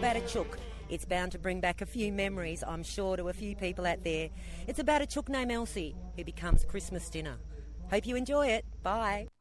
about a chook. It's bound to bring back a few memories, I'm sure, to a few people out there. It's about a chook named Elsie who becomes Christmas dinner. Hope you enjoy it. Bye.